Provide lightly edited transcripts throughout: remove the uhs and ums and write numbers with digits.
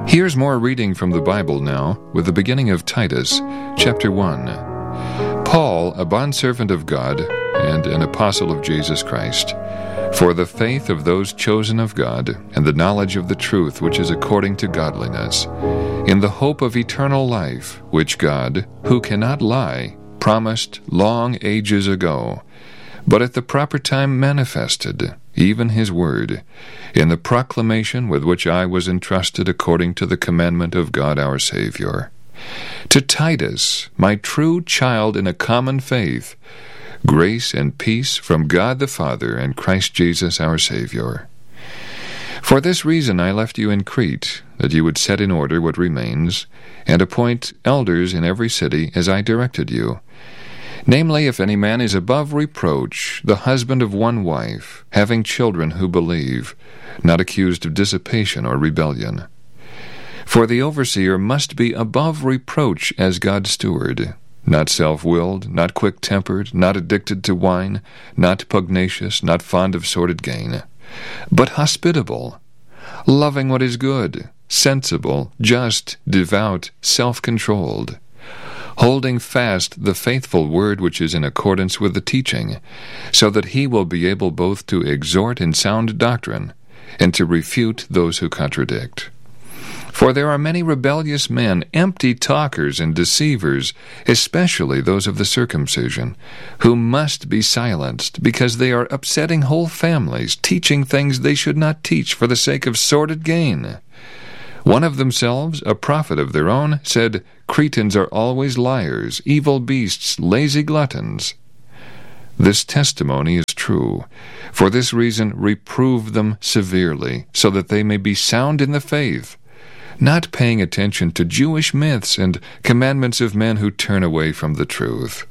Here's more reading from the Bible now, with the beginning of Titus, chapter 1. Paul, a bondservant of God, and an apostle of Jesus Christ, for the faith of those chosen of God, and the knowledge of the truth which is according to godliness, in the hope of eternal life, which God, who cannot lie, promised long ages ago, but at the proper time manifested, even his word, in the proclamation with which I was entrusted according to the commandment of God our Savior. To Titus, my true child in a common faith, grace and peace from God the Father and Christ Jesus our Savior. For this reason I left you in Crete, that you would set in order what remains, and appoint elders in every city as I directed you. Namely, if any man is above reproach, the husband of one wife, having children who believe, not accused of dissipation or rebellion. For the overseer must be above reproach as God's steward, not self-willed, not quick-tempered, not addicted to wine, not pugnacious, not fond of sordid gain, but hospitable, loving what is good, sensible, just, devout, self-controlled, holding fast the faithful word which is in accordance with the teaching, so that he will be able both to exhort in sound doctrine and to refute those who contradict. For there are many rebellious men, empty talkers and deceivers, especially those of the circumcision, who must be silenced, because they are upsetting whole families, teaching things they should not teach for the sake of sordid gain. One of themselves, a prophet of their own, said, Cretans are always liars, evil beasts, lazy gluttons. This testimony is true. For this reason reprove them severely, so that they may be sound in the faith, not paying attention to Jewish myths and commandments of men who turn away from the truth.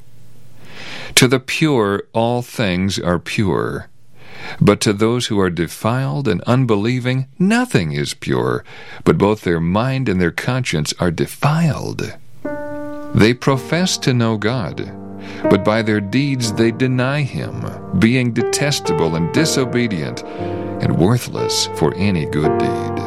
To the pure all things are pure, but to those who are defiled and unbelieving nothing is pure, but both their mind and their conscience are defiled. They profess to know God, but by their deeds they deny him, being detestable and disobedient, and worthless for any good deed.